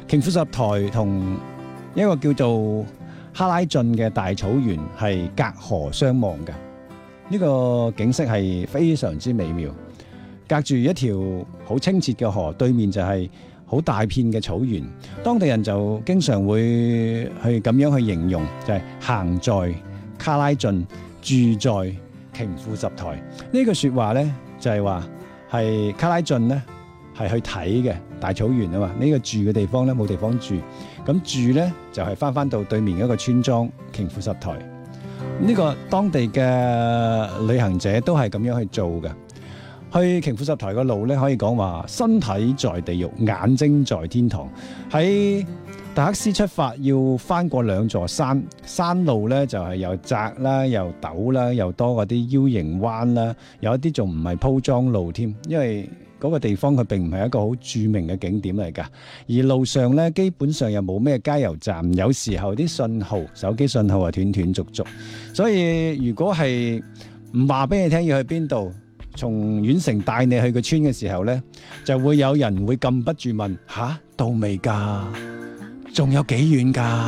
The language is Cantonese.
瓊富十台同一個叫做哈拉峻嘅大草原係隔河相望嘅，呢個景色係非常之美妙。隔住一條好清澈嘅河，對面就係好大片嘅草原。當地人就經常會去咁樣去形容，就係行在卡拉峻，住在瓊富十台。呢句說話呢，就係話係卡拉峻呢係去睇嘅大草原啊嘛。呢個住嘅地方呢，冇地方住，咁住呢，就係翻到對面一個村莊瓊富十台。呢個當地嘅旅行者都係咁樣去做嘅。去瓊富十台嘅路咧，可以講話身體在地獄，眼睛在天堂。喺達克斯出發，要翻過兩座山，山路咧就係又窄啦，又陡啦，又多嗰啲 U 型彎啦，有一啲仲唔係鋪裝路添，因為嗰個地方佢並唔係一個好著名嘅景點嚟㗎。而路上咧基本上又冇咩加油站，有時候啲信號，手機信號啊斷斷續續，所以如果係唔話俾你聽要去邊度，從縣城帶你去個村嘅時候呢，就會有人會禁不住問：吓，到未㗎？仲有幾遠㗎？